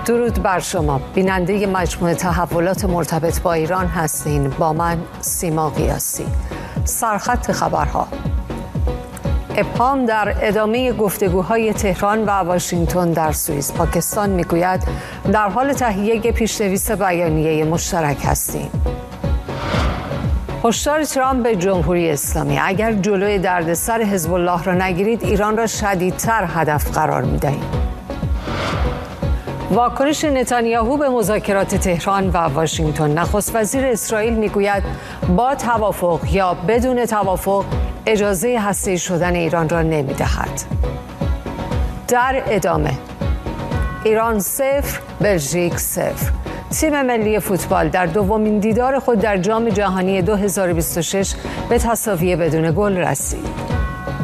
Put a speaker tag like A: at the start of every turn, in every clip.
A: درود بر شما، بیننده مجموعه تحولات مرتبط با ایران هستین. با من سیما قیاسی. سرخط خبرها. ابهام در ادامه گفتگوهای تهران و واشنگتن در سوئیس. پاکستان میگوید در حال تهیه پیش‌نویس بیانیه مشترک هستیم. هشدار ترامپ به جمهوری اسلامی: اگر جلوی دردسر حزب الله را نگیرید ایران را شدیدتر هدف قرار می‌دهیم. واکنش نتانیاهو به مذاکرات تهران و واشنگتن. نخست وزیر اسرائیل میگوید با توافق یا بدون توافق اجازه هسته‌ای شدن ایران را نمیدهد. در ادامه: ایران 0، بلژیک 0. تیم ملی فوتبال در دومین دیدار خود در جام جهانی 2026 به تساوی بدون گل رسید.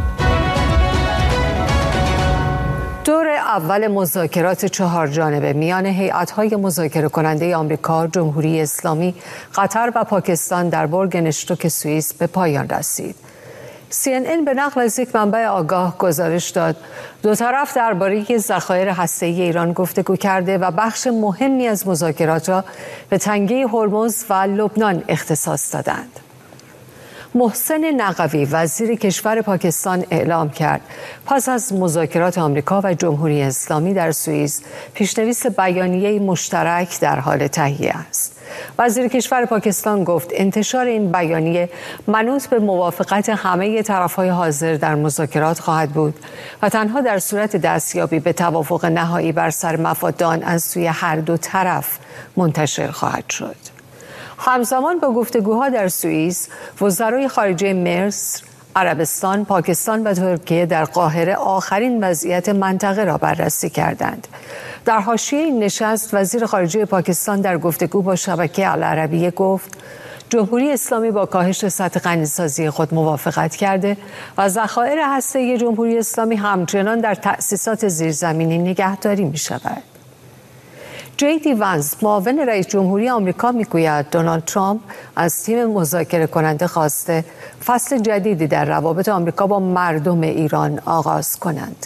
A: دور اول مذاکرات 4 جانبه میان هیئت‌های مذاکره کننده آمریکا، جمهوری اسلامی، قطر و پاکستان در برگ نشتوک سوئیس به پایان رسید. CNN به نقل از یک منبع آگاه گزارش داد دو طرف درباره ذخایر هسته‌ای ایران گفتگو کرده و بخش مهمی از مذاکرات را به تنگه هرمز و لبنان اختصاص دادند. محسن نقوی وزیر کشور پاکستان اعلام کرد پس از مذاکرات آمریکا و جمهوری اسلامی در سوئیس پیشنویس بیانیه مشترک در حال تهیه است. وزیر کشور پاکستان گفت انتشار این بیانیه منوط به موافقت همه طرف‌های حاضر در مذاکرات خواهد بود و تنها در صورت دستیابی به توافق نهایی بر سر مفاد آن از سوی هر دو طرف منتشر خواهد شد. همزمان با گفتگوها در سوئیس، وزرای خارجه مصر، عربستان، پاکستان و ترکیه در قاهره آخرین وضعیت منطقه را بررسی کردند. در حاشیه این نشست وزیر خارجه پاکستان در گفتگو با شبکه العربیه گفت جمهوری اسلامی با کاهش سطح غنیسازی خود موافقت کرده و ذخایر هسته‌ای جمهوری اسلامی همچنان در تأسیسات زیرزمینی نگهداری می شود. جی دی وانس معاون رئیس جمهوری آمریکا میگوید دونالد ترامپ از تیم مذاکره کننده خواسته فصل جدیدی در روابط آمریکا با مردم ایران آغاز کنند.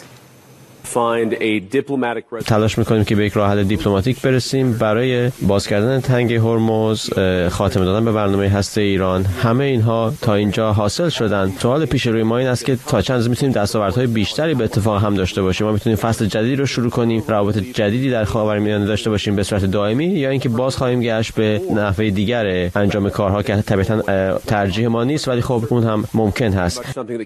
B: تلاش میکنیم که به یک راه حل دیپلماتیک برسیم برای باز کردن تنگه هرمز، خاتمه دادن به برنامه هسته ایران. همه اینها تا اینجا حاصل شدن. سوال پیش روی ما این است که تا چند میتونیم دستاوردهای بیشتری به اتفاق هم داشته باشیم. ما میتونیم فصل جدیدی رو شروع کنیم، روابط جدیدی در خاورمیانه داشته باشیم به صورت دائمی، یا اینکه باز خواهیم گشت به نحوه دیگر انجام کارها که طبیعتاً ترجیح ما نیست، ولی خب اون هم ممکن هست.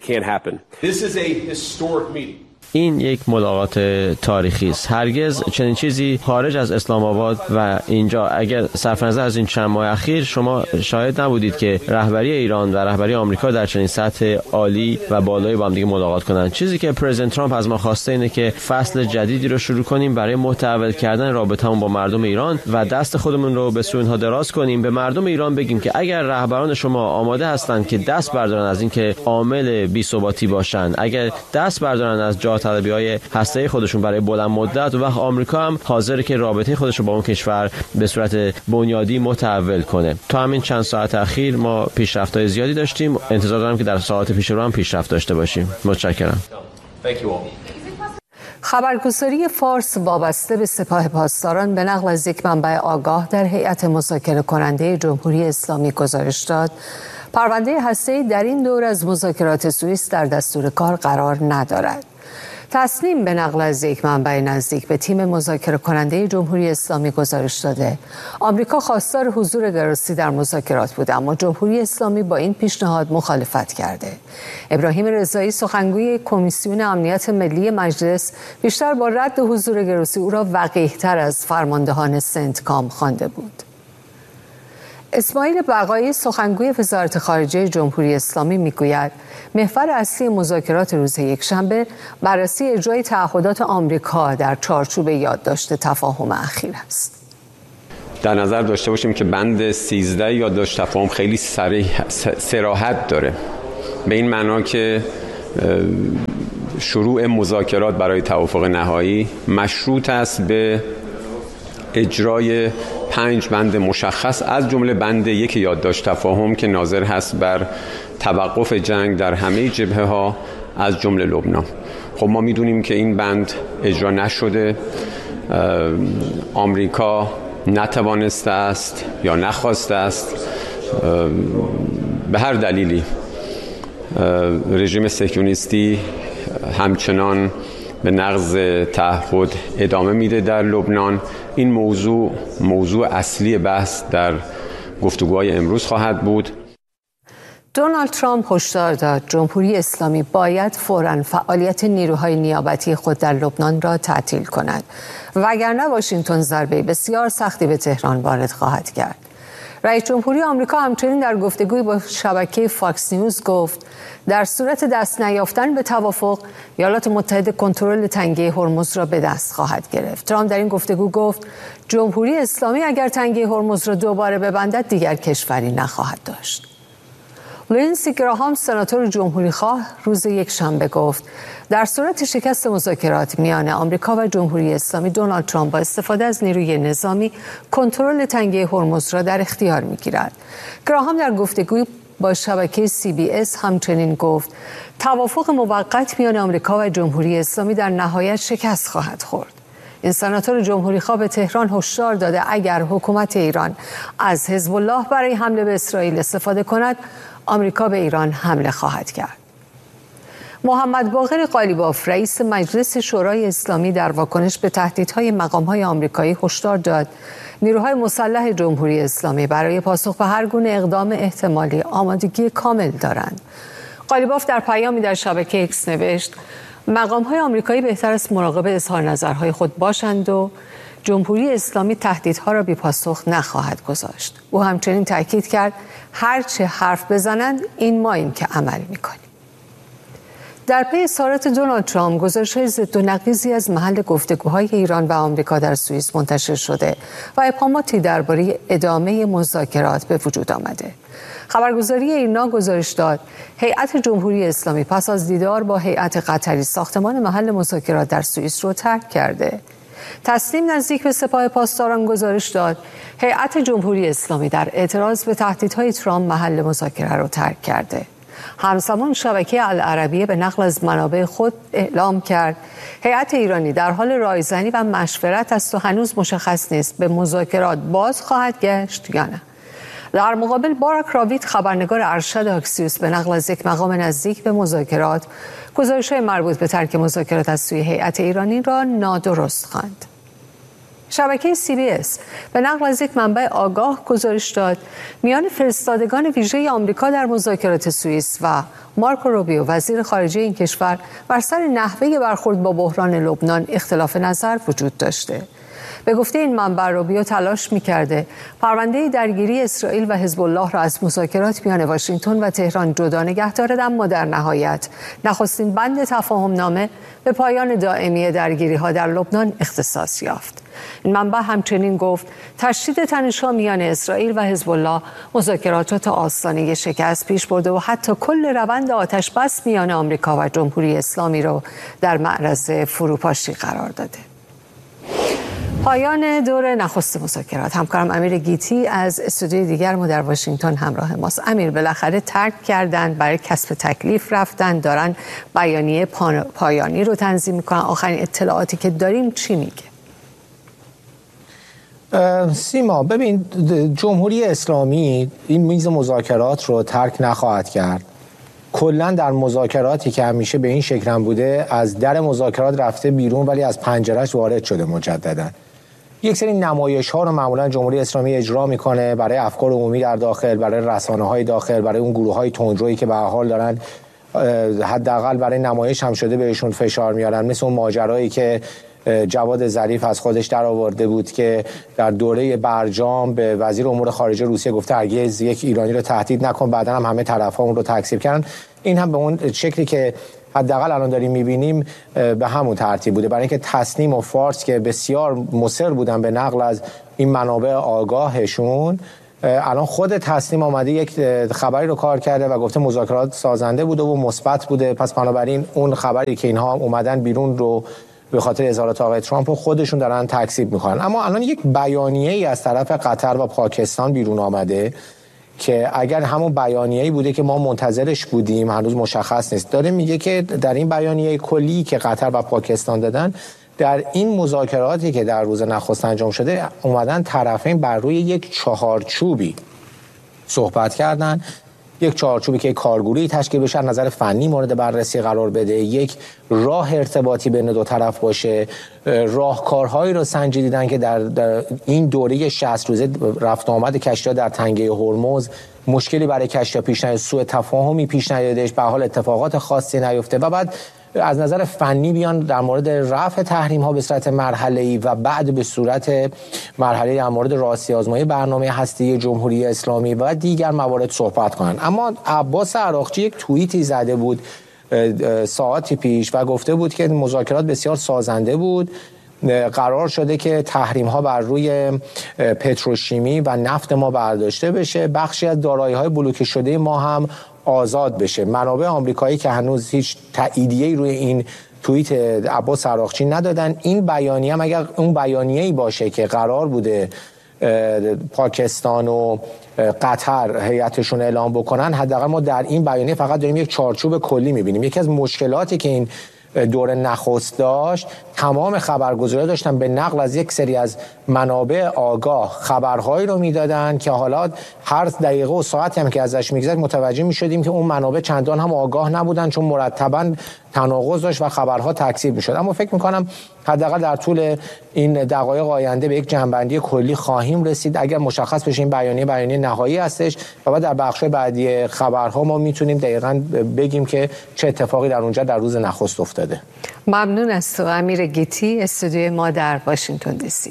B: این یک ملاقات تاریخی است. هرگز چنین چیزی خارج از اسلام آباد و اینجا، اگر صرف نظر از این چند ماه اخیر شما شاهد نبودید که رهبری ایران و رهبری آمریکا در چنین سطح عالی و بالایی با هم دیگه ملاقات کنند. چیزی که پرزیدنت ترامپ از ما خواسته اینه که فصل جدیدی رو شروع کنیم برای متحول کردن رابطمون با مردم ایران و دست خودمون رو به سوی اونها دراز کنیم. به مردم ایران بگیم که اگر رهبران شما آماده هستند که دست بردارن از اینکه عامل بی‌ثباتی باشن، اگر دست بردارن از طلبی‌های هسته‌ای خودشون برای بلند مدت، و آمریکا هم حاضره که رابطه خودش رو با اون کشور به صورت بنیادی متحول کنه. تا همین چند ساعت اخیر ما پیشرفت‌های زیادی داشتیم. انتظار دارم که در ساعات پیش رو هم پیشرفت داشته باشیم. متشکرم.
A: خبرگزاری فارس وابسته به سپاه پاسداران به نقل از یک منبع آگاه در هیئت مذاکره کننده جمهوری اسلامی گزارش داد پرونده هسته‌ای در این دور از مذاکرات سوئیس در دستور کار قرار ندارد. تصنیم به نقل از یک منبع نزدیک به تیم مذاکره کننده جمهوری اسلامی گزارش داده آمریکا خواستار حضور گراسی در مذاکرات بود، اما جمهوری اسلامی با این پیشنهاد مخالفت کرده. ابراهیم رضایی سخنگوی کمیسیون امنیت ملی مجلس بیشتر با رد حضور گراسی او را وقیح‌تر از فرماندهان سنتکام خوانده بود. اسماعیل بقایی سخنگوی وزارت خارجه جمهوری اسلامی میگوید محور اصلی مذاکرات روز یکشنبه بررسی اجرای تعهدات آمریکا در چارچوب یادداشت تفاهم اخیر است.
C: در نظر داشته باشیم که بند 13 یادداشت تفاهم خیلی صراحت داره، به این معنا که شروع مذاکرات برای توافق نهایی مشروط است به اجرای 5 بند مشخص، از جمله بند 1 یادداشت تفاهم که ناظر هست بر توقف جنگ در همه جبهه‌ها از جمله لبنان. خب ما میدونیم که این بند اجرا نشده. آمریکا نتوانسته است یا نخواسته است به هر دلیلی رژیم صهیونیستی همچنان به نقض تعهد ادامه میده در لبنان. این موضوع اصلی بحث در گفتگوهای امروز خواهد بود.
A: دونالد ترامپ هشدار داد جمهوری اسلامی باید فوراً فعالیت نیروهای نیابتی خود در لبنان را تعطیل کند، وگرنه واشنگتن ضربه بسیار سختی به تهران وارد خواهد کرد. رئیس جمهوری آمریکا همچنین در گفتگویی با شبکه فاکس نیوز گفت در صورت دست نیافتن به توافق، ایالات متحده کنترل تنگه هرمز را به دست خواهد گرفت. ترامپ در این گفتگو گفت جمهوری اسلامی اگر تنگه هرمز را دوباره ببندد دیگر کشوری نخواهد داشت. لینسی گراهام سناتور جمهوریخواه روز یکشنبه گفت در صورت شکست مذاکرات میان آمریکا و جمهوری اسلامی، دونالد ترامپ با استفاده از نیروی نظامی کنترل تنگه هرمز را در اختیار میگیرد. گراهام در گفتگوی با شبکه CBS همچنین گفت توافق موقت میان آمریکا و جمهوری اسلامی در نهایت شکست خواهد خورد. این سناتور جمهوریخواه به تهران هشدار داده اگر حکومت ایران از حزب الله برای حمله به اسرائیل استفاده کند، آمریکا به ایران حمله خواهد کرد. محمد باقر قالیباف رئیس مجلس شورای اسلامی در واکنش به تهدیدهای مقام‌های آمریکایی هشدار داد نیروهای مسلح جمهوری اسلامی برای پاسخ به هر گونه اقدام احتمالی آمادگی کامل دارند. قالیباف در پیامی در شبکه ایکس نوشت مقام‌های آمریکایی بهتر است مراقب اظهار نظرهای خود باشند و جمهوری اسلامی تهدیدها را بی پاسخ نخواهد گذاشت. او همچنین تاکید کرد هرچه حرف بزنند این ماییم که عمل می‌کنیم. در پی اظهارات دونالد ترامپ، گزارش‌های ضد و نقیضی از محل گفتگوهای ایران و آمریکا در سوئیس منتشر شده و ابهاماتی درباره ادامه مذاکرات به وجود آمده. خبرگزاری ایرنا گزارش داد هیئت جمهوری اسلامی پس از دیدار با هیئت قطری ساختمان محل مذاکرات در سوئیس رو ترک کرده. تسنیم نزدیک به سپاه پاسداران گزارش داد هیئت جمهوری اسلامی در اعتراض به تهدیدهای ترامپ محل مذاکره را ترک کرده. همزمان شبکه العربیه به نقل از منابع خود اعلام کرد هیئت ایرانی در حال رایزنی و مشورت است و هنوز مشخص نیست به مذاکرات باز خواهد گشت یا نه. در مقابل باراک راوید خبرنگار ارشد اکسیوس به نقل از یک مقام نزدیک به مذاکرات گزارش‌های مربوط به ترک مذاکرات از سوی هیئت ایرانی را نادرست خواند. شبکه CBS به نقل از یک منبع آگاه گزارش داد میان فرستادگان ویژه آمریکا در مذاکرات سوئیس و مارکو روبیو وزیر خارجه این کشور بر سر نحوه برخورد با بحران لبنان اختلاف نظر وجود داشته. به گفته این منبع روبیو تلاش می‌کرده پرونده درگیری اسرائیل و حزب الله را از مذاکرات میان واشنگتن و تهران جدا نگه دارد، اما در نهایت نخستین بند تفاهم نامه به پایان دائمی درگیری‌ها در لبنان اختصاص یافت. این منبع همچنین گفت تشدید تنش‌ها میان اسرائیل و حزب الله مذاکرات را تا آستانه شکست پیش برده و حتی کل روند آتش بس میان آمریکا و جمهوری اسلامی را در معرض فروپاشی قرار داده. پایان دور نخست مذاکرات. همکارم امیر گیتی از استودیوی دیگر ما در واشنگتن همراه ماست. امیر، بالاخره ترک کردن، برای کسب تکلیف رفتن، دارن بیانیه پایانی رو تنظیم میکنن. آخرین اطلاعاتی که داریم چی میگه؟
D: سیما، ببین، جمهوری اسلامی این میز مذاکرات رو ترک نخواهد کرد. کلا در مذاکراتی که همیشه به این شکل هم بوده، از در مذاکرات رفته بیرون ولی از پنجرهش وارد شده مجددا. یک سری نمایش‌ها رو معمولا جمهوری اسلامی اجرا میکنه برای افکار عمومی در داخل، برای رسانه‌های داخل، برای اون گروه‌های تندرویی که به هر حال دارن حداقل برای نمایش هم شده بهشون فشار میارن، مثل اون ماجرایی که جواد ظریف از خودش در آورده بود که در دوره برجام به وزیر امور خارجه روسیه گفته هرگز یک ایرانی رو تهدید نکن، بعدا هم همه طرف‌ها اون رو تکذیب کردن. این هم به اون شکلی که حداقل الان داریم می‌بینیم به همون ترتیب بوده، برای اینکه تسنیم و فارس که بسیار مصر بودن به نقل از این منابع آگاهشون، الان خود تسنیم آمده یک خبری رو کار کرده و گفته مذاکرات سازنده بوده و مثبت بوده. پس بنابراین اون خبری که اینها اومدن بیرون رو به خاطر اظهارات آقای ترامپ خودشون دارن تکذیب میکنن. اما الان یک بیانیه ای از طرف قطر و پاکستان بیرون آمده که اگر همون بیانیه‌ای بوده که ما منتظرش بودیم هنوز مشخص نیست. داره میگه که در این بیانیه کلی که قطر و پاکستان دادن، در این مذاکراتی که در روز نخست انجام شده اومدن طرفین بر روی یک چهارچوبی صحبت کردن، یک چهارچوبی که کارگروهی تشکیل بشه، از نظر فنی مورد بررسی قرار بده، یک راه ارتباطی بین دو طرف باشه، راهکارهایی رو سنجیدن که در این دوره 60 روزه رفت آمد کشتی‌ها در تنگه هرمز مشکلی برای کشتی‌ها پیش نیاد، سوء تفاهمی پیش نیادش، به حال اتفاقات خاصی نیفته و بعد از نظر فنی بیان در مورد رفع تحریم ها به صورت مرحله‌ای و بعد به صورت مرحله‌ای در مورد راه‌آسی آزمایی برنامه هسته جمهوری اسلامی و دیگر موارد صحبت کنند. اما عباس عراقچی یک توییتی زده بود ساعتی پیش و گفته بود که مذاکرات بسیار سازنده بود، قرار شده که تحریم ها بر روی پتروشیمی و نفت ما برداشته بشه، بخشی از دارایی‌های بلوکه شده ما هم آزاد بشه. منابع آمریکایی که هنوز هیچ تاییدیه‌ای روی این توییت عباس عراقچی ندادن. این بیانیه هم اگر اون بیانیه‌ای باشه که قرار بوده پاکستان و قطر هیئتشون اعلام بکنن، حداقل ما در این بیانیه فقط داریم یک چارچوب کلی می‌بینیم. یکی از مشکلاتی که این دور نخست داشت، تمام خبرگزاری‌ها داشتن به نقل از یک سری از منابع آگاه خبرهایی رو میدادن که حالا هر دقیقه و ساعتی هم که ازش میگذشت متوجه میشدیم که اون منابع چندان هم آگاه نبودن، چون مرتباً تناقض داشت و خبرها تکذیب میشد. اما فکر میکنم حداقل در طول این دقایق آینده به یک جنبندی کلی خواهیم رسید اگر مشخص بشه این بیانیه نهایی هستش و بعد در بخش بعدی خبرها ما میتونیم دقیقاً بگیم که چه اتفاقی در اونجا در روز نخست افتاده.
A: ممنون از تو امیر گیتی، استودیوی ما در واشنگتن دی سی.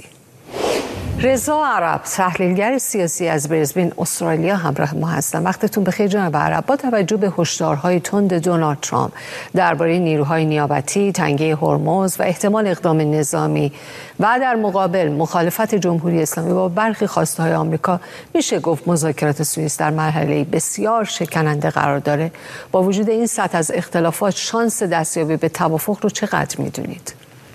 A: رضا عرب، تحلیلگر سیاسی از برزبین استرالیا همراه ما هستن. وقتتون بخیر جناب عرب. با توجه به هشدارهای تند دونالد ترامپ درباره نیروهای نیابتی، تنگه هرمز و احتمال اقدام نظامی و در مقابل مخالفت جمهوری اسلامی با برخی خواستهای آمریکا، میشه گفت مذاکرات سوئیس در مرحله بسیار شکننده قرار داره. با وجود این سطح از اختلافات، شانس دستیابی به توافق رو چقدر میدونید؟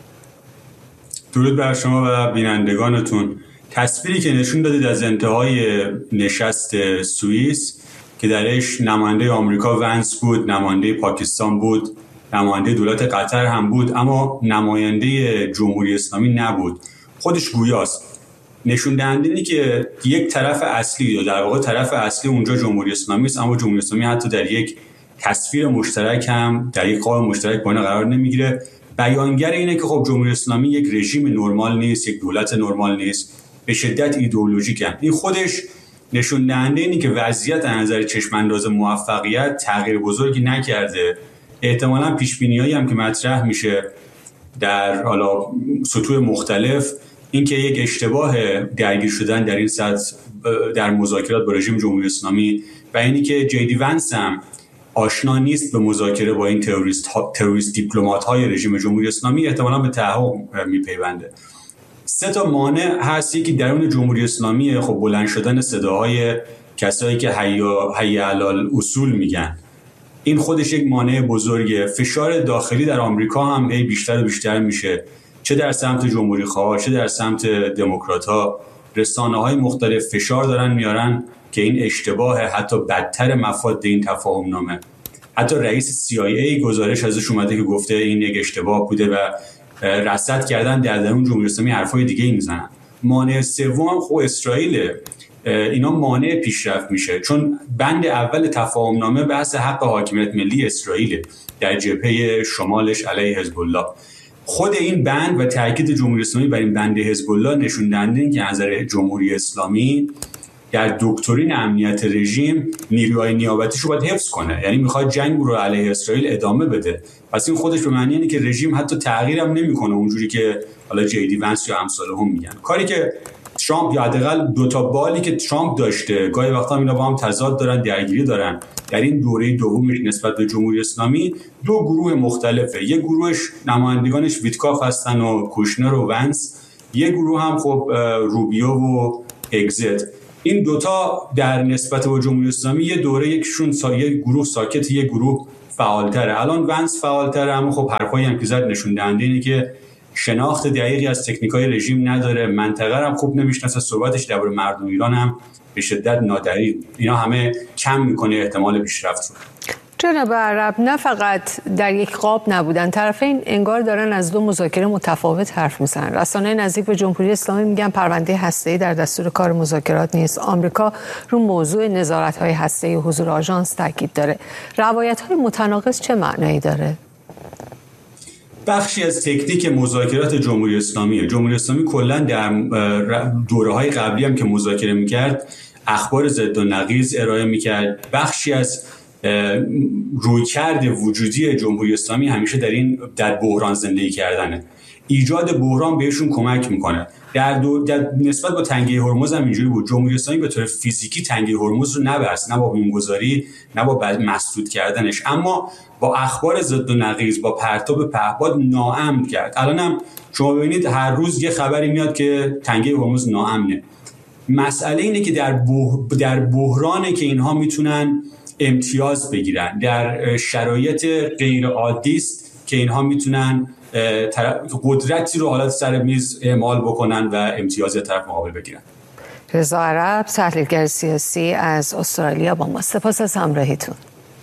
E: درود بر شما و بینندگانتون. تصویری که نشون دادید از انتهای نشست سوئیس که درش نماینده آمریکا ونس بود، نماینده پاکستان بود، نماینده دولت قطر هم بود، اما نماینده جمهوری اسلامی نبود، خودش گویاست. نشون دهنده اینه که یک طرف اصلی یا در واقع طرف اصلی اونجا جمهوری اسلامی است، اما جمهوری اسلامی حتی در یک تصویر مشترک هم در یک قاب مشترک با اینا قرار نمیگیره. بیانگر اینه که خب جمهوری اسلامی یک رژیم نرمال نیست، یک دولت نرمال نیست، به شدت ایدئولوژیکه. این خودش نشون دهنده اینه که وضعیت از نظر چشم انداز موفقیت تغییر بزرگی نکرده. احتمالاً پیش بینیایی هم که مطرح میشه در حالا سطوح مختلف، این که یک اشتباه درگیر شدن در این سطح در مذاکرات با رژیم جمهوری اسلامی و اینی که جیدی ونس هم آشنا نیست به مذاکره با این تروریست دیپلمات های رژیم جمهوری اسلامی، احتمالاً به تحقق میپیونده. سه تا مانع هست. یکی درون جمهوری اسلامی، خب بلند شدن صداهای کسایی که حی علی الاصول میگن، این خودش یک مانع بزرگه. فشار داخلی در آمریکا هم بیشتر و بیشتر میشه، چه در سمت جمهوری خواه چه در سمت دموکرات ها. رسانه‌های مختلف فشار دارن میارن که این اشتباه، حتی بدتر مفاد این تفاهم نامه. حتی رئیس CIA گزارش ازش اومده که گفته این یک اشتباه بوده و رصد کردن در درون جمهوری اسلامی حرفای دیگه میزنن. مانع سوم خب اسرائیل. اینا مانع پیشرفت میشه، چون بند اول تفاهم نامه بحث حق حاکمیت ملی اسرائیل در جبهه شمالش علیه حزب الله. خود این بند و تاکید جمهوری اسلامی بر این بند حزب الله نشون دهنده این که از نظر جمهوری اسلامی در دکترین امنیت رژیم نیروهای نیابتیش رو باید حفظ کنه، یعنی میخواد جنگ رو علیه اسرائیل ادامه بده. پس این خودش به معنی اینه که رژیم حتی تغییرم نمیکنه اونجوری که حالا جیدی ونس یا امثالهم میگن. کاری که ترامپ، یا حداقل دو تا بالی که ترامپ داشته، گاهی وقتا اینا با هم تضاد دارن، درگیری دارن. در این دوره دومش نسبت به جمهوری اسلامی دو گروه مختلفه. یک گروهش نمایندگانش ویتکاف هستن و کوشنر و ونس، یک گروه هم خب روبیو و اگزت. این دوتا در نسبت با جمهوری اسلامی یه دوره یکشون یک گروه ساکت، یک گروه فعالتره. الان ونس فعالتره، اما خب حرفایی هم که زد نشون دهنده اینه که شناخت دقیقی از تکنیکای رژیم نداره، منطقه هم خوب نمیشناسه، صحبتش درباره مردم ایران هم به شدت نادری، اینا همه کم میکنه احتمال پیشرفت رو.
A: جناب عرب، نه فقط در یک قاب نبودن، طرفین انگار دارن از دو مذاکره متفاوت حرف میزنن. رسانه‌های نزدیک به جمهوری اسلامی میگن پرونده هسته‌ای در دستور کار مذاکرات نیست. آمریکا رو موضوع نظارت‌های هسته‌ای و حضور آژانس تاکید داره. روایت‌های متناقض چه معنایی داره؟
E: بخشی از تکنیک مذاکرات جمهوری اسلامی کلا در دوره‌های قبلی هم که مذاکره می‌کرد اخبار ضد و نقیض ارائه می‌کرد. بخشی از رویکرد وجودی جمهوری اسلامی همیشه در بحران زندگی کردنه. ایجاد بحران بهشون کمک میکنه. در نسبت با تنگه هرمز هم اینجوری بود. جمهوری اسلامی به طور فیزیکی تنگه هرمز رو نبست، نه با میانگذاری، نه با مسدود کردنش، اما با اخبار ضد و نقیض، با پرتاب پهپاد ناامن کرد. الان هم شما ببینید هر روز یه خبری میاد که تنگه هرمز ناامنه. مسئله اینه که در بحرانه که اینها میتونن امتیاز بگیرن، در شرایط غیر عادی است که اینها میتونن قدرتی رو حالت سر میز اعمال بکنن و امتیاز طرف مقابل بگیرن.
A: رضا عرب، تحلیلگر سیاسی از استرالیا با ما. سپاس از همراهیتون.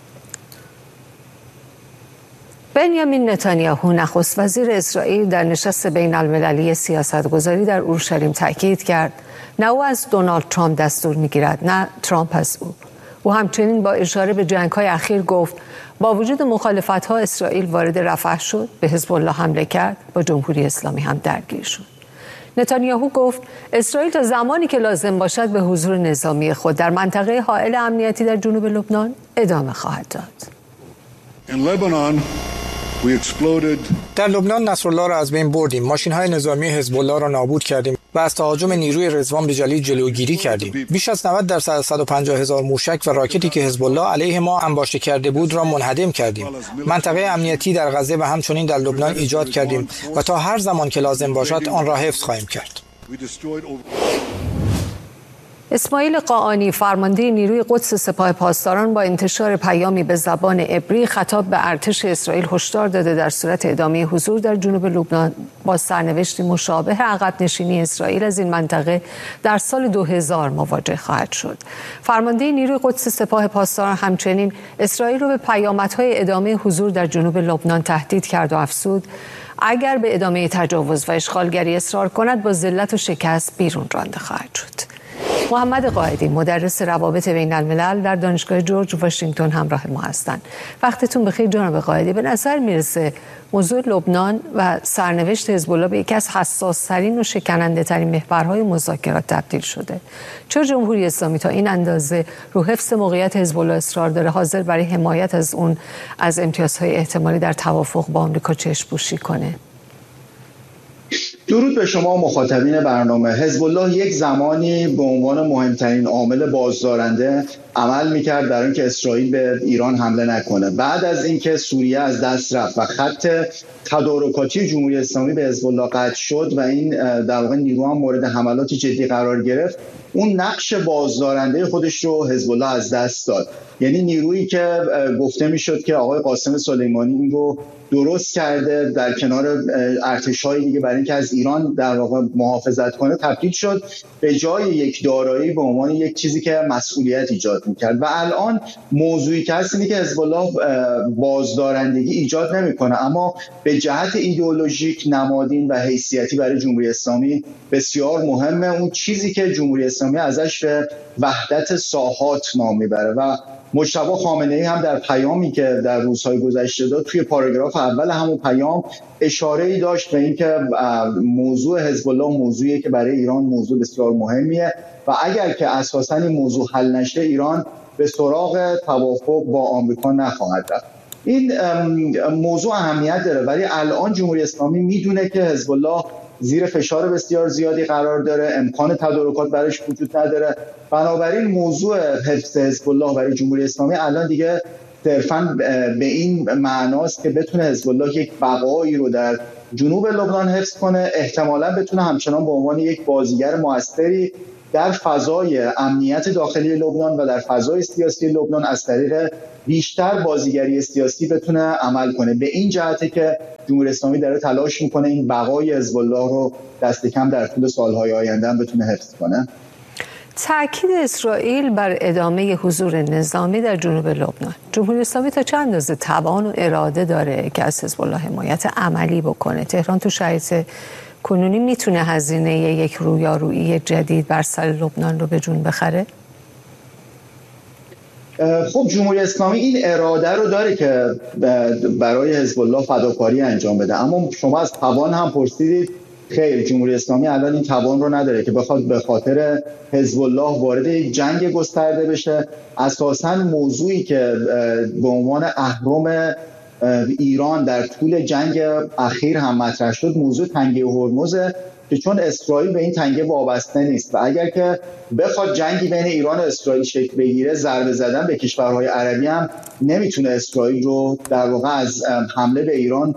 A: بنیامین نتانیاهو نخست وزیر اسرائیل در نشست بین المللی سیاستگذاری در اورشلیم تاکید کرد نه او از دونالد ترامپ دستور میگیرد، نه ترامپ از او. او همچنین با اشاره به جنگ‌های اخیر گفت با وجود مخالفت‌ها اسرائیل وارد رفح شد، به حزب الله حمله کرد، با جمهوری اسلامی هم درگیر شد. نتانیاهو گفت اسرائیل تا زمانی که لازم باشد به حضور نظامی خود در منطقه حائل امنیتی در جنوب لبنان ادامه خواهد داد.
F: در لبنان نصرالله را از بین بردیم، ماشین‌های نظامی حزب الله را نابود کردیم و از تهاجم نیروی رضوان بجلی جلوگیری کردیم. بیش از 90% از 150,000 موشک و راکتی که حزب الله علیه ما انباشته کرده بود را منهدم کردیم. منطقه امنیتی در غزه و همچنین در لبنان ایجاد کردیم و تا هر زمان که لازم باشد آن را حفظ خواهیم کرد.
A: اسماعیل قاآنی، فرمانده نیروی قدس سپاه پاسداران، با انتشار پیامی به زبان عبری خطاب به ارتش اسرائیل هشدار داده در صورت ادامه حضور در جنوب لبنان با سرنوشتی مشابه عقب نشینی اسرائیل از این منطقه در سال 2000 مواجه خواهد شد. فرمانده نیروی قدس سپاه پاسداران همچنین اسرائیل رو به پیامدهای ادامه حضور در جنوب لبنان تهدید کرد و افزود اگر به ادامه تجاوز و اشغالگری اصرار کند با ذلت و شکست بیرون رانده خواهد شد. محمد قائدی، مدرس روابط بین الملل در دانشگاه جورج واشنگتن همراه ما هستند. وقتتون بخیر جناب قائدی. به نظر میرسه موضوع لبنان و سرنوشت حزب الله به یکی از حساس‌ترین و شکننده‌ترین محورهای مذاکرات تبدیل شده. چرا جمهوری اسلامی تا این اندازه رو حفظ موقعیت حزب الله اصرار داره، حاضر برای حمایت از امتیازهای احتمالی در توافق با آمریکا چشم‌پوشی کنه؟
G: درود به شما مخاطبین برنامه. حزب الله یک زمانی به عنوان مهمترین عامل بازدارنده عمل میکرد در اینکه اسرائیل به ایران حمله نکنه. بعد از اینکه سوریه از دست رفت و خط تدارکاتی جمهوری اسلامی به حزب الله قطع شد و این در واقع نیرو هم مورد حملات جدی قرار گرفت، اون نقش بازدارنده خودش رو حزب الله از دست داد. یعنی نیرویی که گفته میشد که آقای قاسم سلیمانی این رو درست کرده در کنار ارتش‌های دیگه برای اینکه از ایران در واقع محافظت کنه، تبدیل شد به جای یک دارایی به عنوان یک چیزی که مسئولیت ایجاد می‌کرد. و الان موضوعی که هست اینه که حزب الله بازدارندگی ایجاد نمی‌کنه، اما به جهت ایدئولوژیک، نمادین و حیثیتی برای جمهوری اسلامی بسیار مهمه. اون چیزی که جمهوری اسلامی ازش به وحدت ساحات نام میبره و مجتبی خامنه‌ای هم در پیامی که در روزهای گذشته داد توی پاراگراف اول همون پیام اشاره‌ای داشت به اینکه موضوع حزب الله موضوعیه که برای ایران موضوع بسیار مهمیه و اگر که اساساً این موضوع حل نشه ایران به سراغ توافق با آمریکا نخواهد رفت. این موضوع اهمیت داره، ولی الان جمهوری اسلامی میدونه که حزب الله زیر فشار بسیار زیادی قرار داره، امکان تدارکات برایش وجود نداره. بنابراین موضوع حفظ حزب الله برای جمهوری اسلامی الان دیگه صرفاً به این معناست که بتونه حزب الله یک بقایی رو در جنوب لبنان حفظ کنه، احتمالاً بتونه همچنان به عنوان یک بازیگر موثری در فضای امنیت داخلی لبنان و در فضای سیاسی لبنان از طریق بیشتر بازیگری سیاسی بتونه عمل کنه. به این جهته که جمهوری اسلامی داره تلاش میکنه این بقای حزب الله رو دست کم در طول سالهای آینده بتونه حفظ کنه.
A: تأکید اسرائیل بر ادامه حضور نظامی در جنوب لبنان. جمهوری اسلامی تا چند اندازه توان و اراده داره که از حزب الله حمایت عملی بکنه؟ تهران تو شرایط کنونی میتونه هزینه یک رویارویی جدید بر سر لبنان رو به جون بخره؟
G: خب جمهوری اسلامی این اراده رو داره که برای حزب الله فداکاری انجام بده، اما شما از توان هم پرسیدید. خیر، جمهوری اسلامی الان این توان رو نداره که بخواد به خاطر حزب الله وارد یک جنگ گسترده بشه. اساساً موضوعی که به عنوان اهرم ایران در طول جنگ اخیر هم مطرح شد موضوع تنگه هرمزه که چون اسرائیل به این تنگه وابسته نیست و اگر که بخواد جنگی بین ایران و اسرائیل شکل بگیره، ضربه زدن به کشورهای عربی هم نمیتونه اسرائیل رو در واقع از حمله به ایران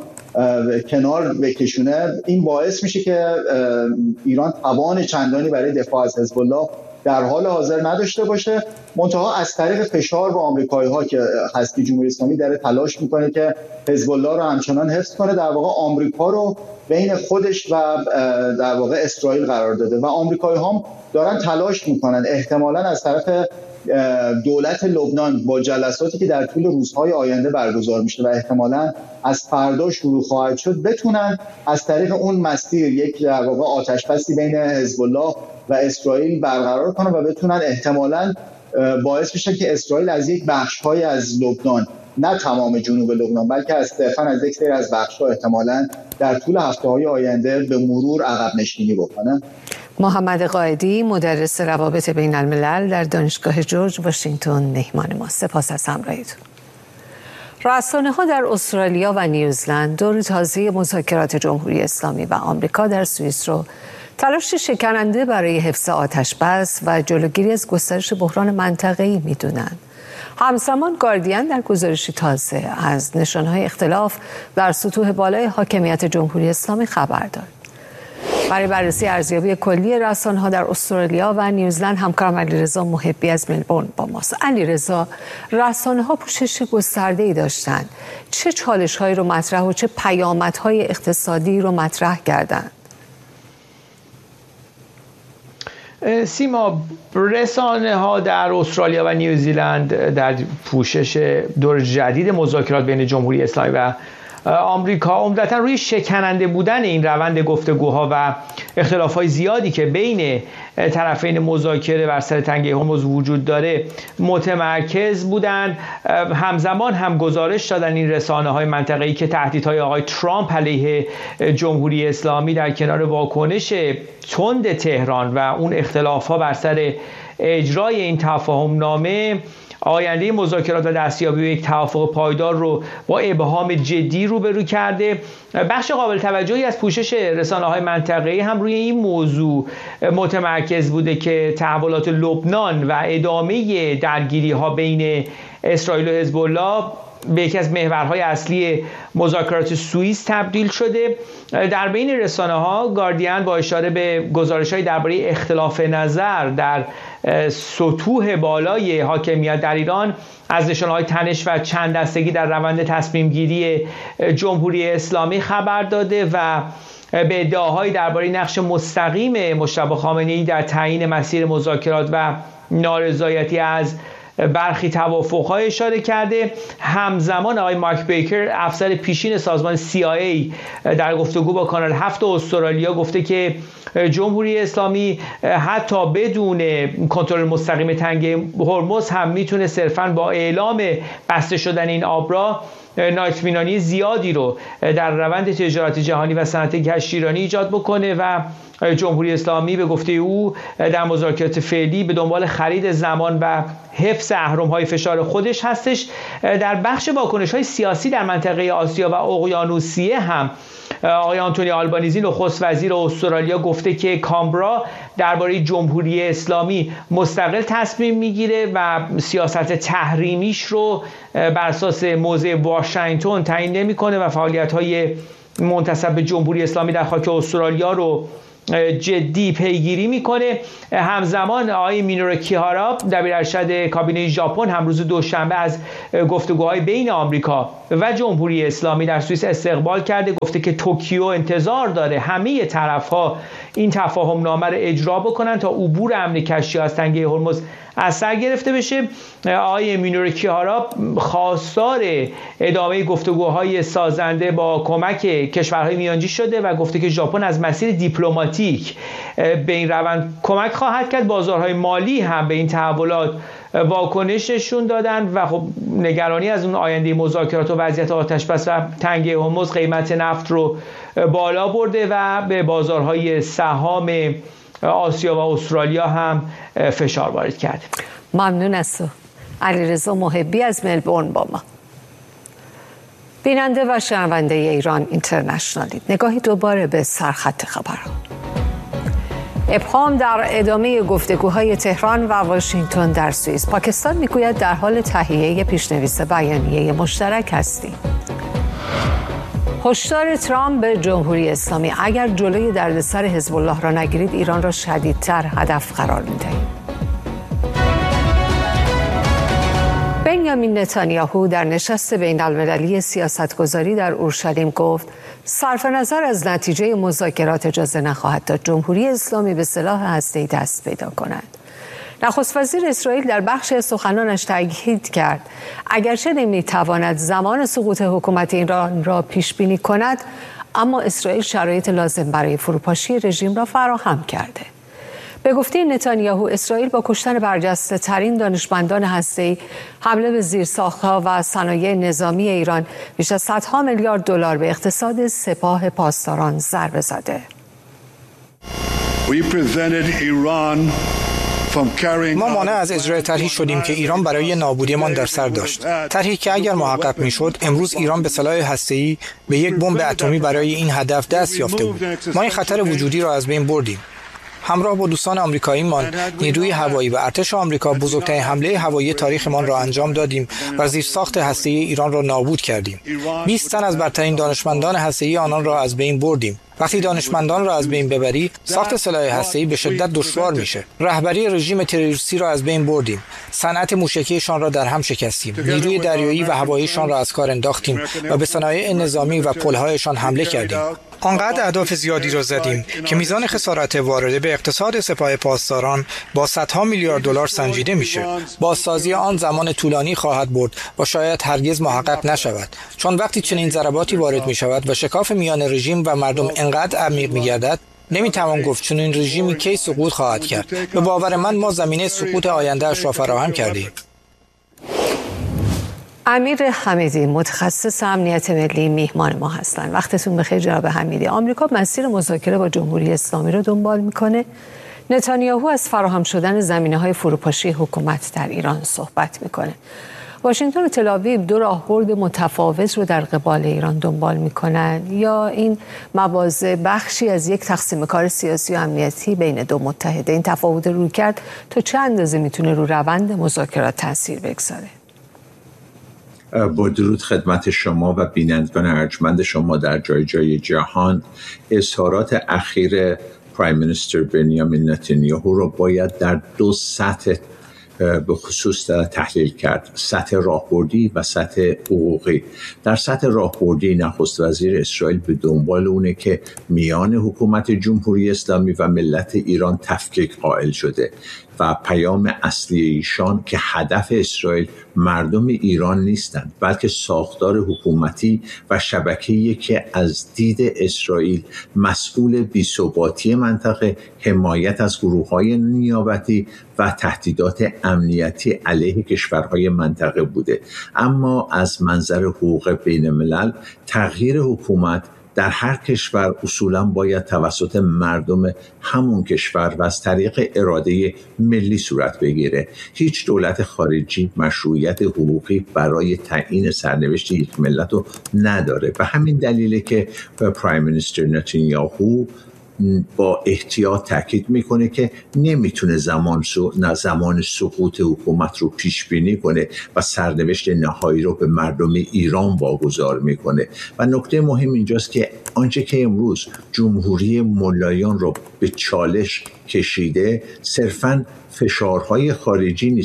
G: کنار بکشونه. این باعث میشه که ایران توان چندانی برای دفاع از حزب الله در حال حاضر نداشته باشه. منتها از طریق فشار به آمریکایی‌ها که هستی جمهوری اسلامی داره تلاش میکنه که حزب الله رو همچنان حفظ کنه. در واقع آمریکا رو بین خودش و در واقع اسرائیل قرار داده و آمریکایی‌ها هم دارن تلاش میکنن احتمالاً از طرف دولت لبنان با جلساتی که در طول روزهای آینده برگزار میشه و احتمالاً از فردا شروع خواهد شد بتونن از طریق اون مسیر یک در واقع آتش‌بسی بین حزب الله و اسرائیل برقرار کنن و بتونن احتمالاً باعث بشه که اسرائیل از یک بخش‌های از لبنان، نه تمام جنوب لبنان بلکه صرفاً از یک سری از بخش‌ها احتمالاً در طول هفته‌های آینده به مرور عقب نشینی بکنه.
A: محمد قائدی، مدرس روابط بین الملل در دانشگاه جورج واشنگتن مهمان ما. سپاس از همراهیتون. رسانه‌ها در استرالیا و نیوزلند دور تازه مذاکرات جمهوری اسلامی و آمریکا در سوئیس رو تلاش شکننده برای حفظ آتش‌بس و جلوگیری از گسترش بحران منطقه‌ای می‌دونند. همزمان گاردین در گزارشی تازه از نشانه‌های اختلاف در سطوح بالای حاکمیت جمهوری اسلامی خبر داد. برای بررسی ارزیابی کلی رسانه‌ها در استرالیا و نیوزلند همکارم علیرضا محبی از ملبورن با ماست. علیرضا، رسانه‌ها پوشش گسترده‌ای داشتند. چه چالش‌هایی رو مطرح و چه پیامدهای اقتصادی رو مطرح کردند؟
H: سیما، رسانه‌ها در استرالیا و نیوزیلند در پوشش دور جدید مذاکرات بین جمهوری اسلامی و آمریکا عمدتاً روی شکننده بودن این روند گفتگوها و اختلاف‌های زیادی که بین طرفین مذاکره بر سر تنگه هرمز وجود داره متمرکز بودند. همزمان هم گزارش دادن این رسانه‌های منطقه‌ای که تهدیدهای آقای ترامپ علیه جمهوری اسلامی در کنار واکنش تند تهران و اون اختلاف‌ها بر سر اجرای این تفاهم نامه آینده مذاکرات و دستیابی به یک توافق پایدار رو با ابهام جدی روبرو کرده. بخش قابل توجهی از پوشش رسانه‌های منطقه‌ای هم روی این موضوع متمرکز بوده که تحولات لبنان و ادامه درگیری‌ها بین اسرائیل و حزب الله به یکی از محورهای اصلی مذاکرات سوئیس تبدیل شده. در بین رسانه‌ها گاردین با اشاره به گزارش‌های درباره اختلاف نظر در سطوح بالای حاکمیت در ایران از نشانه‌های تنش و چند دستگی در روند تصمیم گیری جمهوری اسلامی خبر داده و به ادعاهای درباره نقش مستقیم مجتبی خامنه‌ای در تعیین مسیر مذاکرات و نارضایتی از برخی توافق‌ها اشاره کرده. همزمان آقای مارک بیکر، افسر پیشین سازمان CIA، در گفتگو با کانال 7 استرالیا گفته که جمهوری اسلامی حتی بدون کنترل مستقیم تنگه هرمز هم میتونه صرفاً با اعلام بسته شدن این آبراه نااطمینانی زیادی رو در روند تجارت جهانی و صنعت کشتیرانی ایجاد بکنه و جمهوری اسلامی به گفته او در مذاکرات فعلی به دنبال خرید زمان و حفظ اهرم‌های فشار خودش هستش. در بخش واکنش‌های سیاسی در منطقه آسیا و اقیانوسیه هم آقای آنتونی آلبانیزی، نخست وزیر استرالیا، گفته که کامبرا درباره جمهوری اسلامی مستقل تصمیم میگیره و سیاست تحریمیش رو بر اساس موضع واشنگتن تعیین نمیکنه و فعالیت‌های منتسب به جمهوری اسلامی در خاک استرالیا رو جدی پیگیری میکنه. همزمان آقای مینورو کیهارا، دبیر ارشد کابینه ژاپن، هم روز دوشنبه از گفتگوهای بین آمریکا و جمهوری اسلامی در سوئیس استقبال کرده. گفته که توکیو انتظار داره همه طرف‌ها این تفاهم نامه رو اجرا بکنن تا عبور امن کشتی از تنگه هرمز از سر گرفته بشه. آقای مینور کیهارا خواستار ادامه گفتگوهای سازنده با کمک کشورهای میانجی شده و گفته که ژاپن از مسیر دیپلماتیک به این روند کمک خواهد کرد. بازارهای مالی هم به این تحولات واکنش نشون دادن و خب نگرانی از اون آینده مذاکرات و وضعیت آتش‌بس و تنگه هرمز قیمت نفت رو بالا برده و به بازارهای سهام آسیا و استرالیا هم فشار وارد کرده.
A: ممنون از تو. علیرضا محبی از ملبورن با ما. بیننده و شنونده ایران اینترنشنالی، نگاهی دوباره به سرخط خبرها. ابهام در ادامه گفتگوهای تهران و واشنگتن در سوئیس. پاکستان میگوید در حال تهیه پیشنویس بیانیه مشترک هستیم. هشدار ترامپ به جمهوری اسلامی: اگر جلوی دردسر حزب الله را نگیرید ایران را شدیدتر هدف قرار می‌دهیم. بنیامین نتانیاهو در نشست بین‌المللی سیاستگذاری در اورشلیم گفت صرف نظر از نتیجه مذاکرات اجازه نخواهد داد جمهوری اسلامی به سلاح هسته‌ای دست پیدا کند. نخست وزیر اسرائیل در بخش از سخنانش تاکید کرد اگرچه نمی‌تواند زمان سقوط حکومت ایران را پیش بینی کند، اما اسرائیل شرایط لازم برای فروپاشی رژیم را فراهم کرده. به گفته نتانیاهو اسرائیل با کشتن برجسته ترین دانشمندان هسته‌ای، حمله به زیرساخت‌ها و صنایع نظامی ایران، بیش از صدها میلیارد دلار به اقتصاد سپاه پاسداران ضربه زده.
F: ما مانع از اجرای طرحی شدیم که ایران برای نابودیمان در سر داشت. طرحی که اگر محقق میشد امروز ایران به سلاح هسته‌ای به یک بمب اتمی برای این هدف دست یافته بود. ما این خطر وجودی را از بین بردیم. همراه با دوستان آمریکاییمان نیروی هوایی و ارتش آمریکا بزرگترین حمله هوایی تاریخمان را انجام دادیم و زیرساخت هسته‌ای ایران را نابود کردیم. 20 تن از برترین دانشمندان هسته‌ای آنان را از بین بردیم. وقتی دانشمندان را از بین ببری، ساخت سلاح هسته‌ای به شدت دشوار میشه. رهبری رژیم تروریستی را از بین بردیم. صنعت موشکیشان را در هم شکستیم. نیروی دریایی و هواییشان را از کار انداختیم و به صنایع نظامی و پل‌هایشان حمله کردیم. آنقدر اهداف زیادی را زدیم که میزان خسارت وارده به اقتصاد سپاه پاسداران با صدها میلیارد دلار سنجیده میشه. بازسازی آن زمان طولانی خواهد برد و شاید هرگز محقق نشود، چون وقتی چنین ضرباتی وارد میشود و شکاف میان رژیم و مردم انقدر عمیق میگردد، نمیتوان گفت چنین رژیمی کی سقوط خواهد کرد. به باور من ما زمینه سقوط آینده اش را فراهم کردیم.
A: امیر حمیدی متخصص امنیت ملی میهمان ما هستند. وقتتون بخیر جناب حمیدی. آمریکا مسیر مذاکره با جمهوری اسلامی رو دنبال میکنه. نتانیاهو از فراهم شدن زمینه‌های فروپاشی حکومت در ایران صحبت میکنه. واشنگتن و تل‌آویو دو راهبرد متفاوت رو در قبال ایران دنبال میکنن یا این مواضع بخشی از یک تقسیم کار سیاسی و امنیتی بین دو متحده؟ این تفاوت رویکرد تا چه اندازه میتونه رو روند مذاکرات تاثیر بگذاره؟
I: با درود خدمت شما و بینندگان ارجمند شما در جای جای جهان. اظهارات اخیر پرایم مینیستر بنیامین نتانیاهو رو باید در دو سطح به خصوص تحلیل کرد: سطح راهبردی و سطح حقوقی. در سطح راهبردی نخست وزیر اسرائیل به دنبال اونه که میان حکومت جمهوری اسلامی و ملت ایران تفکیک قائل شده و پیام اصلی ایشان که هدف اسرائیل مردم ایران نیستند بلکه ساختار حکومتی و شبکه‌ای که از دید اسرائیل مسئول بی‌ثباتی منطقه، حمایت از گروه‌های نیابتی و تهدیدات امنیتی علیه کشورهای منطقه بوده. اما از منظر حقوق بین الملل تغییر حکومت در هر کشور اصولاً باید توسط مردم همون کشور و از طریق اراده ملی صورت بگیره. هیچ دولت خارجی مشروعیت حقوقی برای تعیین سرنوشت یک ملت رو نداره. به همین دلیله که پرایم مینیستر نتانیاهو با احتیاط تاکید میکنه که نمیتونه زمان سقوط حکومت رو پیش بینی کنه و سرنوشت نهایی رو به مردم ایران واگذار میکنه. و نکته مهم اینجاست که آنچه که امروز جمهوری ملایان رو به چالش کشیده صرفاً فشارهای خارجی نیست،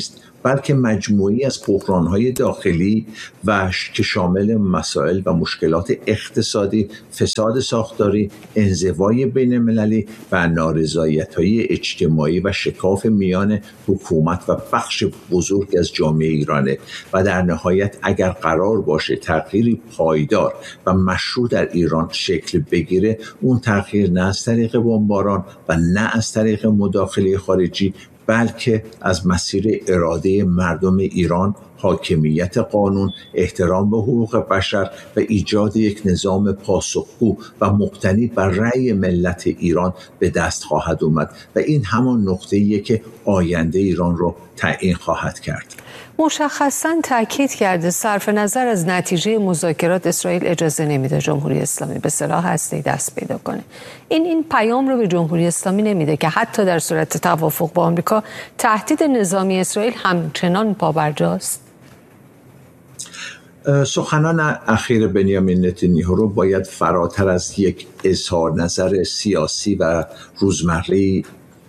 I: بلکه مجموعی از بحران‌های داخلی و که شامل مسائل و مشکلات اقتصادی، فساد ساختاری، انزوای بین‌المللی و نارضایت‌های اجتماعی و شکاف میان حکومت و بخش بزرگ از جامعه ایرانه و در نهایت اگر قرار باشه تغییری پایدار و مشروع در ایران شکل بگیره، اون تغییر نه از طریق بمباران و نه از طریق مداخله خارجی، بلکه از مسیر اراده مردم ایران، حاکمیت قانون، احترام به حقوق بشر و ایجاد یک نظام پاسخگو و مبتنی بر رأی ملت ایران به دست خواهد اومد و این همان نقطه‌ایه که آینده ایران رو تعیین خواهد کرد.
A: مشخصاً تاکید کرده صرف نظر از نتیجه مذاکرات اسرائیل اجازه نمیده جمهوری اسلامی به سلاح هسته‌ای دست پیدا کنه. این پیام رو به جمهوری اسلامی نمیده که حتی در صورت توافق با آمریکا تهدید نظامی اسرائیل همچنان پابرجاست؟
I: سخنان اخیر بنیامین نتانیاهو رو باید فراتر از یک اظهار نظر سیاسی و روزمره‌ای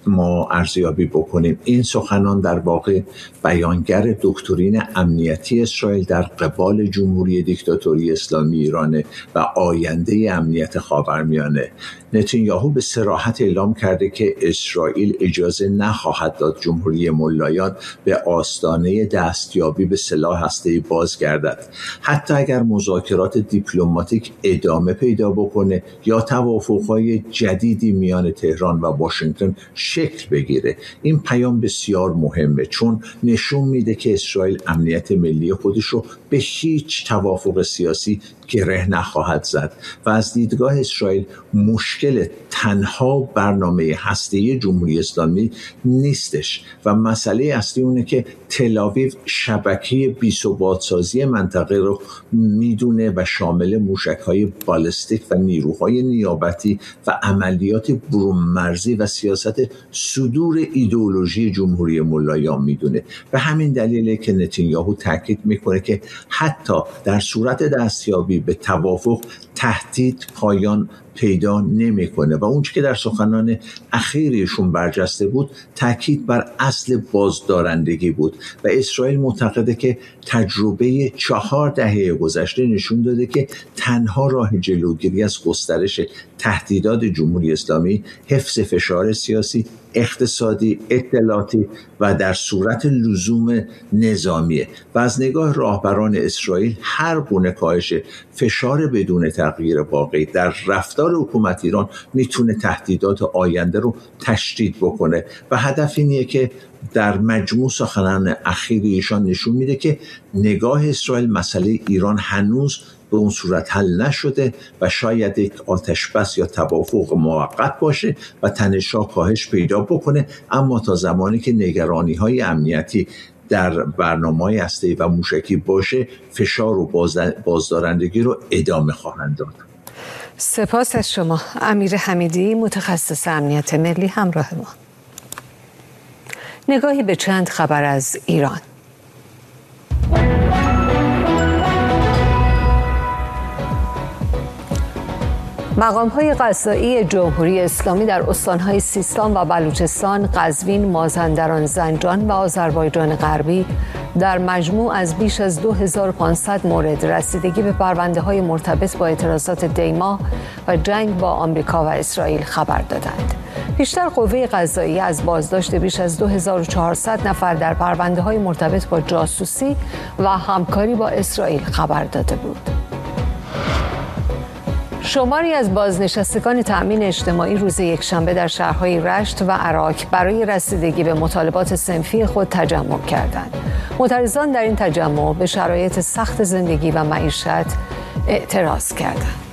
I: ما ارزیابی بکنیم. این سخنان در واقع بیانگر دکترین امنیتی اسرائیل در قبال جمهوری دیکتاتوری اسلامی ایرانه و آینده امنیت خاورمیانه. نتانیاهو به صراحت اعلام کرده که اسرائیل اجازه نخواهد داد جمهوری ملایان به آستانه دستیابی به سلاح هسته‌ای بازگردد. حتی اگر مذاکرات دیپلماتیک ادامه پیدا بکنه یا توافق‌های جدیدی میان تهران و واشنگتن شکل بگیره، این پیام بسیار مهمه، چون نشون میده که اسرائیل امنیت ملی خودش رو به هیچ توافق سیاسی گره نخواهد زد و از دیدگاه اسرائیل مشکل تنها برنامه هسته‌ای جمهوری اسلامی نیستش و مسئله اصلی اونه که تل‌آویو شبکه بی‌ثبات‌سازی منطقه رو میدونه و شامل موشک‌های بالستیک و نیروهای نیابتی و عملیات برون‌مرزی و سیاست صدور ایدئولوژی جمهوری ملایان میدونه. به همین دلیله که نتانیاهو تاکید میکنه که حتی در صورت دستیابی به توافق تهدید پایان پیدا نمیکنه و اون چیزی که در سخنان اخیرشون برجسته بود تاکید بر اصل بازدارندگی بود و اسرائیل معتقده که تجربه 4 دهه گذشته نشون داده که تنها راه جلوگیری از گسترش تهدیدات جمهوری اسلامی حفظ فشار سیاسی، اقتصادی، اطلاعاتی و در صورت لزوم نظامیه و از نگاه راهبران اسرائیل هر گونه کاهش فشار بدون تغییر واقعی در رفتار حکومت ایران میتونه تهدیدات آینده رو تشدید بکنه و هدف اینیه که در مجموع سخنان اخیر ایشان نشون میده که نگاه اسرائیل مسئله ایران هنوز به اون صورت حل نشده و شاید یک آتشبس یا توافق موقت باشه و تنش‌ها کاهش پیدا بکنه، اما تا زمانی که نگرانی‌های امنیتی در برنامه‌های هسته‌ای و موشکی باشه فشار و بازدارندگی رو ادامه خواهند داد.
A: سپاس از شما امیر حمیدی، متخصص امنیت ملی، همراه ما. نگاهی به چند خبر از ایران. مقام‌های قضایی جمهوری اسلامی در استان‌های سیستان و بلوچستان، قزوین، مازندران، زنجان و آذربایجان غربی در مجموع از بیش از 2500 مورد رسیدگی به پرونده‌های مرتبط با اعتراضات دیما و جنگ با آمریکا و اسرائیل خبر دادند. پیشتر قوه قضاییه از بازداشت بیش از 2400 نفر در پرونده‌های مرتبط با جاسوسی و همکاری با اسرائیل خبر داده بود. شماری از بازنشستگان تأمین اجتماعی روز یکشنبه در شهرهای رشت و عراک برای رسیدگی به مطالبات صنفی خود تجمع کردند. معترضان در این تجمع به شرایط سخت زندگی و معیشت اعتراض کردند.